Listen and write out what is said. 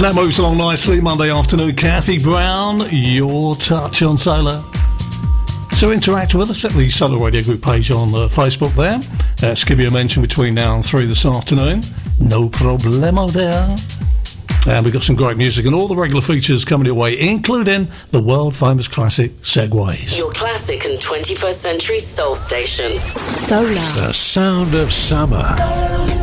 And that moves along nicely. Monday afternoon, Kathy Brown, Your Touch on Solar. So interact with us at the Solar Radio Group page on Facebook there. Let's give you a mention between now and 3 this afternoon. No problemo there. And we've got some great music and all the regular features coming your way, including the world-famous classic Segways. Your classic and 21st century soul station. Solar. The sound of summer.